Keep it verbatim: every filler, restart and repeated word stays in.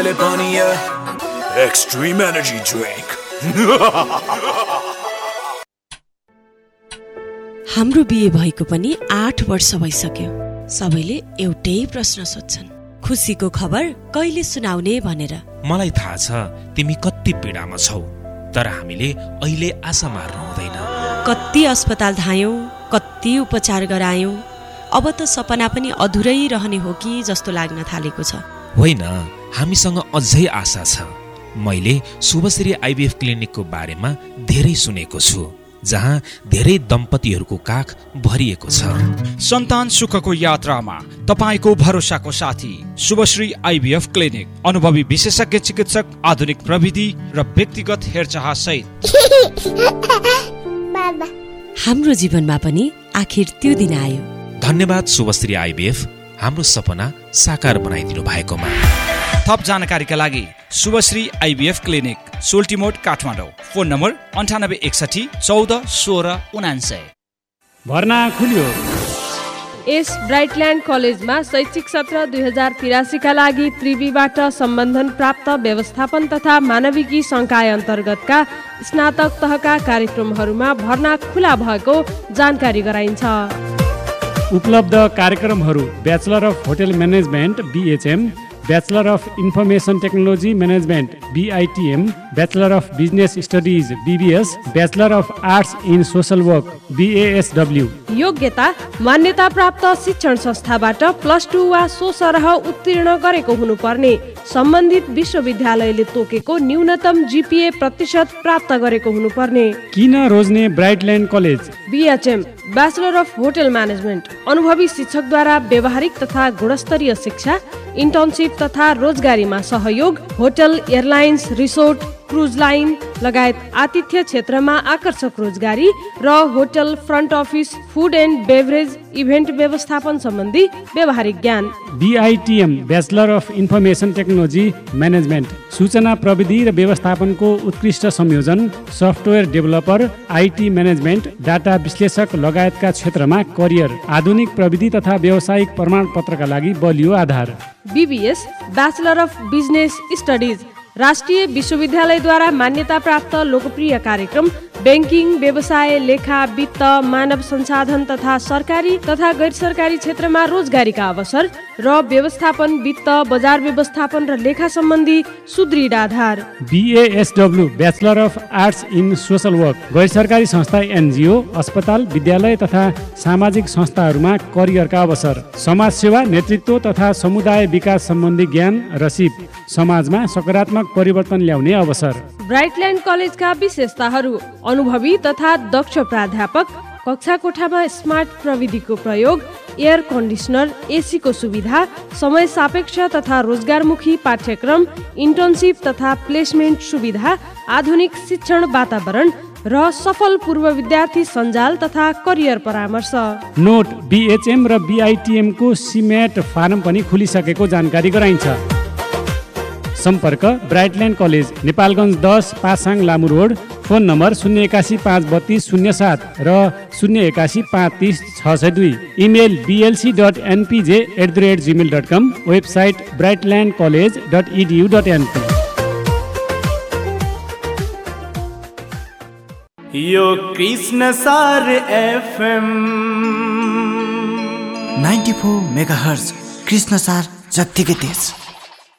Extreme energy drink. हाम्रो बिहे भएको पनि आठ वर्ष भइसक्यो। सबैले एउटै प्रश्न सोध्छन्, खुसीको खबर कहिले सुनाउने भनेर। मलाई थाहा छ तिमी कति पीडामा छौ, तर हामीले अहिले आशा मार्नु हुँदैन। कति अस्पताल धायौं, कति उपचार गरायौं, अब त सपना पनि अधुरै रहने हो कि जस्तो लाग्न थालेको छ। होइन, हामीसँग अझै आशा छ। मैले शुभश्री आइभीएफ क्लिनिकको बारेमा धेरै सुनेको छु, जहाँ धेरै दम्पतिहरूको काख भरिएको छ। सन्तान सुखको यात्रामा तपाईको भरोसाको साथी शुभश्री आइभीएफ क्लिनिक। अनुभवी विशेषज्ञ चिकित्सक, आधुनिक प्रविधि र व्यक्तिगत हेरचाह सहित। हाम्रो जीवनमा पनि आखिर त्यो दिन आयो। धन्यवाद शुभश्री आइभीएफ, हाम्रो सपना साकार बनाइदिनु भएकोमा। थप जानकारीका लागि Shubhashree IVF clinic, सोल्टिमोड, Kathmandu. Phone number अन्ठानब्बे एकसठी चौध सोह्र उनान्सय। भर्ना खुल्यो। यस ब्राइटल्यान्ड कलेजमा शैक्षिक सत्र दुई हजार तिरासीका लागि त्रिवीबाट सम्बन्धन प्राप्त व्यवस्थापन तथा मानविकी संकाय अन्तर्गतका स्नातक तहका कार्यक्रमहरूमा भर्ना खुला भएको जानकारी गराइन्छ। उपलब्ध कार्यक्रमहरू: bachelor of hotel management BHM, bachelor of information technology management बीआईटीएम, bachelor of business studies BBS, bachelor of arts in social work बीएएसडब्ल्यू। योग्यता: मान्यता प्राप्त शिक्षण संस्थाबाट प्लस टू वा सो सरह उत्तीर्ण गरेको हुनुपर्ने, सम्बन्धित विश्वविद्यालयले तोकेको न्यूनतम जीपीए प्रतिशत प्राप्त गरेको हुनुपर्ने। किन रोज्ने ब्राइटल्यान्ड college? BHM, bachelor of hotel management, अनुभवी शिक्षकद्वारा व्यावहारिक तथा गुणस्तरीय शिक्षा, इन्टर्नसिप तथा रोजगारीमा सहयोग, hotel, airlines, resort, cruise line लगायत आतिथ्य क्षेत्रमा आकर्षक रोजगारी र hotel, front office, food and beverage, event व्यवस्थापन सम्बन्धी व्यावहारिक ज्ञान। बीआईटीएम, bachelor of information technology management, सूचना प्रविधि र व्यवस्थापनको उत्कृष्ट संयोजन, software developer, IT management, data विश्लेषक लगायतका क्षेत्रमा करियर, आधुनिक प्रविधि तथा व्यावसायिक प्रमाणपत्रका लागि बलियो आधार। BBS, bachelor of business studies, राष्ट्रिय विश्वविद्यालयद्वारा मान्यता प्राप्त लोकप्रिय कार्यक्रम, ब्याङ्किङ, व्यवसाय, लेखा, वित्त, मानव संसाधन तथा सरकारी तथा गैर सरकारी क्षेत्रमा रोजगारीका अवसर र व्यवस्थापन, वित्त, बजार व्यवस्थापन र लेखा सम्बन्धी सुदृढ आधार। बीएएसडब्ल्यू, bachelor of arts in social work, गैर सरकारी संस्था, एनजिओ, अस्पताल, विद्यालय तथा सामाजिक संस्थाहरूमा करियरका अवसर, समाजसेवा, नेतृत्व तथा समुदाय विकास सम्बन्धी ज्ञान र सिप, समाजमा सकारात्मक परिवर्तन ल्याउने अवसर। ब्राइटल्यान्ड कलेजका विशेषताहरू: अनुभवी तथा दक्ष प्राध्यापक, कक्षा कोठामा स्मार्ट प्रविधिको प्रयोग, एयर कन्डिसनर, एसीको सुविधा, समय सापेक्ष तथा रोजगारमुखी पाठ्यक्रम, इन्टर्नसिप तथा प्लेसमेन्ट सुविधा, आधुनिक शिक्षण वातावरण र सफल पूर्व विद्यार्थी सञ्जाल तथा करियर परामर्श। नोट: बीएचएम र बीआईटीएम को सिमेट फारम पनि खुलिसकेको जानकारी गराइन्छ। सम्पर्क: ब्राइटल्यान्ड कलेज, नेपालगञ्ज दस, Pasang Lamu road. Phone number शून्य एकासी पाँच बत्तीस शून्य सात र शून्य एकासी पाँच तिस छ सय दुई। Email BLC dot एनपीजे at the rate Gmail dot com. Website ब्राइटल्यान्ड college dot edu dot NP. यो कृष्ण सार FM ninety four mega hertz, Krishna सार जत्तिकै तेज।